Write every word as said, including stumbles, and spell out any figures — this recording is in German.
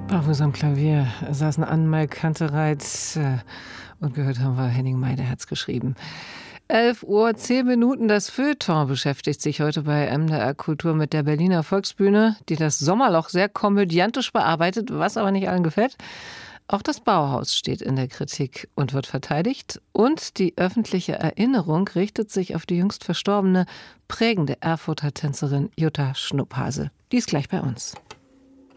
Barfuß am Klavier saßen Annemarie Kantereit äh, und gehört haben wir Henning May, der hat's geschrieben. elf Uhr, zehn Minuten. Das Feuilleton beschäftigt sich heute bei M D R Kultur mit der Berliner Volksbühne, die das Sommerloch sehr komödiantisch bearbeitet, was aber nicht allen gefällt. Auch das Bauhaus steht in der Kritik und wird verteidigt. Und die öffentliche Erinnerung richtet sich auf die jüngst verstorbene, prägende Erfurter Tänzerin Jutta Schnupphase. Die ist gleich bei uns.